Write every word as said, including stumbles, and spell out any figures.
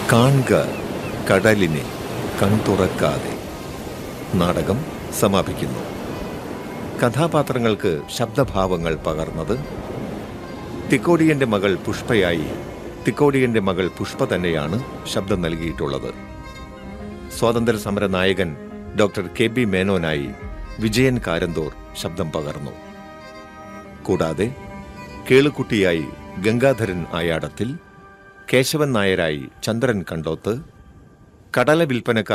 കാൺക കടലിനെ കൺതുറക്കാതെ നാടകം സമാപിക്കുന്നു. കഥാപാത്രങ്ങൾക്ക് ശബ്ദഭാവങ്ങൾ പകർന്നത് തിക്കോടിയന്റെ മകൾ പുഷ്പയായി തിക്കോടിയന്റെ മകൾ പുഷ്പ തന്നെയാണ് ശബ്ദം നൽകിയിട്ടുള്ളത്. സ്വാതന്ത്ര്യ സമര നായകൻ doctor K B മേനോനായി Vijayan Karanthur ശബ്ദം പകർന്നു. കൂടാതെ കേളുക്കുട്ടിയായി ഗംഗാധരൻ ആയാടത്തിൽ, കേശവൻ നായരായി ചന്ദ്രൻ കണ്ടോത്ത്, കടല വിൽപ്പനക്കാരൻ